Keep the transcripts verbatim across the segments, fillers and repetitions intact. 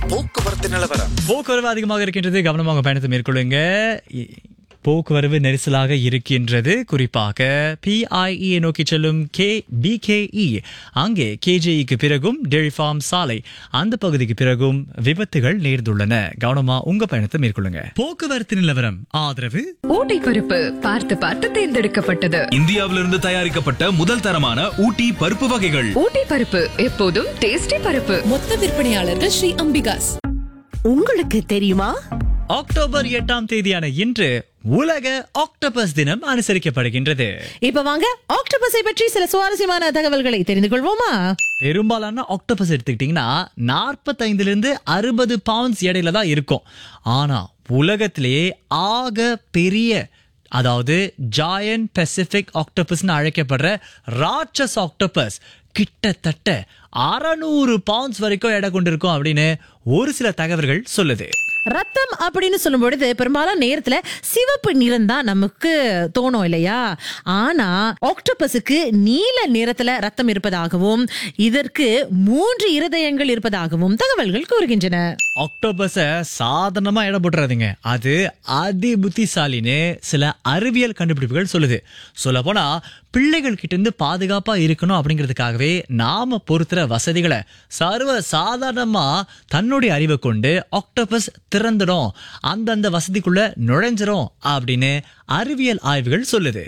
போக்குவரத்து நிலவரம். போக்குவரவு அதிகமாக இருக்கின்றது, கவனமாக பயணத்தை மேற்கொள்ளுங்க. இ- போக்குவரவு நெரிசலாக இருக்கின்றது. குறிப்பாக பிஐஇ நோக்கி செல்லும் கே பிகேஇ அங்கே கேஜேஇக்கு பிறகும் டெய்ரி ஃபார்ம் சாலை அந்த பகுதிக்கு பிறகும் விபத்துகள் நேர்ந்துள்ளன. கவனமா உங்க பயணத்தை மேற்கொள்ளுங்க. போக்குவரத்து நிலவரம் ஆதரவு ஊட்டி பருப்பு பார்த்து பார்த்து தேர்ந்தெடுக்கப்பட்டது. இந்தியாவிலிருந்து தயாரிக்கப்பட்ட முதல் தரமான ஊட்டி பருப்பு வகைகள். ஊட்டி பருப்பு எப்போதும் டேஸ்டி பருப்பு. மொத்த விற்பனையாளர்கள் ஸ்ரீ அம்பிகாஸ். உங்களுக்கு தெரியுமா? அக்டோபர் எட்டாம் தேதியான இன்று உலக ஆக்டோபஸ் தினம் அனுசரிக்கப்படுகின்றது. இப்ப வாங்க ஆக்டோபஸை பற்றி சில சுவாரஸ்யமான தகவல்களை தெரிந்து கொள்வோமா? பெரும்பாலான ஆக்டோபஸ் எடுத்துக்கிட்டீங்கன்னா நாற்பத்தைந்துல இருந்து அறுபது பவுண்ட்ஸ் எடையில தான் இருக்கும். ஆனா உலகத்திலேயே ஆக பெரிய, அதாவது ஜாயன்ட் பசிபிக் ஆக்டோபஸ்னு அழைக்கப்படுற ராட்சஸ் ஆக்டோபஸ் கிட்டத்தட்ட அறுநூறு பவுண்ட்ஸ் வரைக்கும் எடை கொண்டிருக்கும் அப்படின்னு ஒரு சில தகவல்கள் சொல்லுது. ரத்தம் அப்படின்னு சொல்லும் பொழுது பெரும்பாலான நேரத்துல சிவப்பு நிறம் தான் நமக்கு தோணும் இல்லையா? ஆனா ஆக்டோபஸுக்கு நீல நிறத்துல ரத்தம் இருப்பதாகவும் இதற்கு மூன்று இருதயங்கள் இருப்பதாகவும் தகவல்கள் கூறுகின்றன. ஆக்டோபஸ சாதாரணமா எடை போட்டுறாதீங்க, அது அதி புத்திசாலின்னு சில அறிவியல் கண்டுபிடிப்புகள் சொல்லுது. சொல்ல போனா பிள்ளைகள் கிட்ட இருந்து பாதுகாப்பா இருக்கணும் அப்படிங்கிறதுக்காகவே நாம பொறுத்துற வசதிகளை சர்வ சாதாரணமா தன்னுடைய அறிவை கொண்டு ஆக்டோபஸ் திறந்துடும், அந்தந்த வசதிக்குள்ள நுழைஞ்சிரும் அப்படின்னு அறிவியல் ஆய்வுகள் சொல்லுது.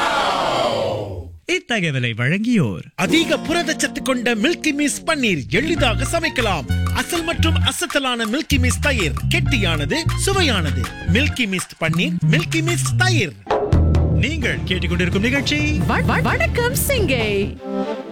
இத்தகவலை வழங்கியோர் அதிக புரதச்சத்து கொண்ட மில்கி மிஸ் பன்னீர் எளிதாக சமைக்கலாம். அசல் மற்றும் அசத்தலான மில்கி மிஸ் தயிர் கெட்டியானது, சுவையானது. மில்கி மிஸ் பன்னீர், மில்கி மிஸ் தயிர். நீங்கள் கேட்டுக்கொண்டிருக்கும் நிகழ்ச்சி வணக்கம் சிங்கை.